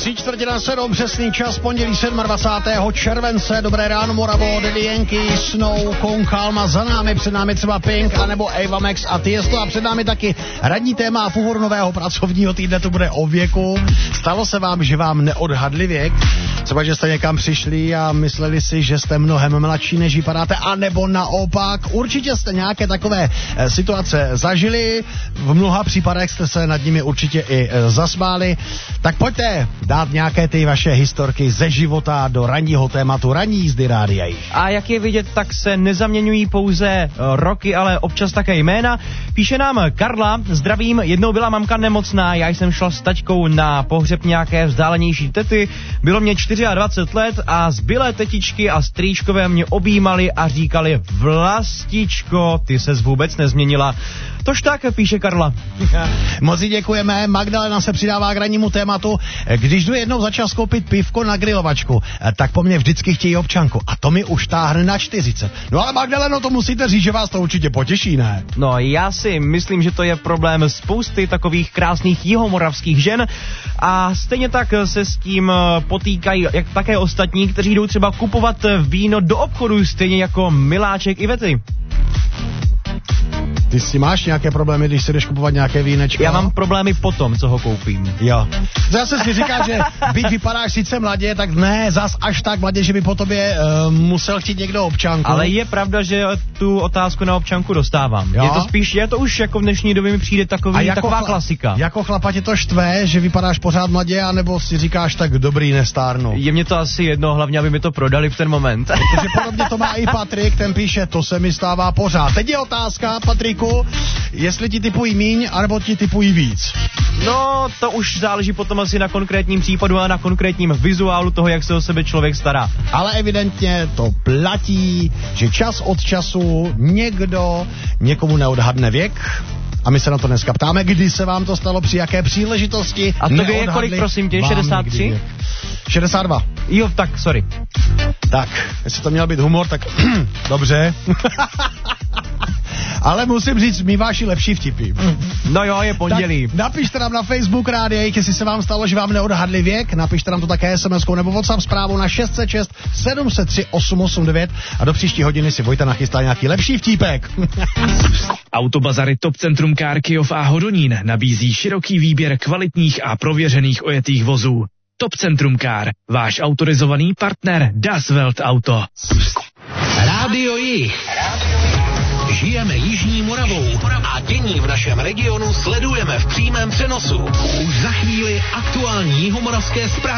6:45 přesný čas, pondělí 27. července. Dobré ráno, Moravo, Daddy Yankee, Snow, Konkalma, za námi, před námi třeba Pink, anebo Ava Max a Tiesto a před námi taky radní téma v úvodu nového pracovního týdne, to bude o věku. Stalo se vám, že vám neodhadli věk? Třeba, že jste někam přišli a mysleli si, že jste mnohem mladší, než vypadáte, anebo naopak. Určitě jste nějaké takové situace zažili, v mnoha případech jste se nad nimi určitě i zasmáli. Tak pojďte dát nějaké ty vaše historky ze života do ranního tématu ranní jízdy Rádia Jich. A jak je vidět, tak se nezaměňují pouze roky, ale občas také jména. Píše nám Karla: zdravím, jednou byla mamka nemocná, já jsem šla s taťkou na pohřeb nějaké vzdálenější tety, bylo mě 24 let a zbylé tetičky a strýčkové mě objímali a říkali: Vlastičko, ty ses vůbec nezměnila. Tož tak, píše Karla. Moc děkujeme. Magdalena se přidává k rannímu tématu. Když jdu jednou za čas koupit pivko na grilovačku, tak po mně vždycky chtějí občanku. A to mi už táhne na 40. No ale Magdaleno, to musíte říct, že vás to určitě potěší, ne? No, já si myslím, že to je problém spousty takových krásných jihomoravských žen a stejně tak se s tím potýkají jak také ostatní, kteří jdou třeba kupovat víno do obchodu, stejně jako miláček Ivety. Ty si máš nějaké problémy, když si jdeš kupovat nějaké vínečko? Já mám problémy potom, co ho koupím. Jo. Zase si říká, že byť vypadáš sice mladě, tak ne zas až tak mladě, že by po tobě musel chtít někdo občanku. Ale je pravda, že tu otázku na občanku dostávám. Jo? Je to už jako v dnešní době mi přijde taková klasika. Jako chlapa tě to štve, že vypadáš pořád mladě, anebo si říkáš tak dobrý, nestárnu? Je mě to asi jedno, hlavně aby mi to prodali v ten moment. Protože podobně to má i Patrik, ten píše: to se mi stává pořád. Teď je otázka, Patriku, jestli ti typují míň, anebo ti typují víc. No, to už záleží potom asi na konkrétním případu a na konkrétním vizuálu toho, jak se o sebe člověk stará. Ale evidentně to platí, že čas od času někdo někomu neodhadne věk. A my se na to dneska ptáme, kdy se vám to stalo, při jaké příležitosti. A to je kolik, prosím tě, 63? 62. Jo, tak, sorry. Tak, jestli to měl být humor, tak dobře. Ale musím říct, míváš i lepší vtipy. No jo, je pondělí. Tak napište nám na Facebook Rádia Jich, jestli se vám stalo, že vám neodhadli věk. Napište nám to také SMS-kou nebo WhatsApp zprávou na 606 703 889 a do příští hodiny si Vojta nachystá nějaký lepší vtípek. Autobazary Top Centrum Car Kyjov a Hodonín nabízí široký výběr kvalitních a prověřených ojetých vozů. Top Centrum Car, váš autorizovaný partner Das Welt Auto. Rádio Jich. Žijeme Jižní Moravou a dění v našem regionu sledujeme v přímém přenosu. Už za chvíli aktuální jihomoravské zprávy.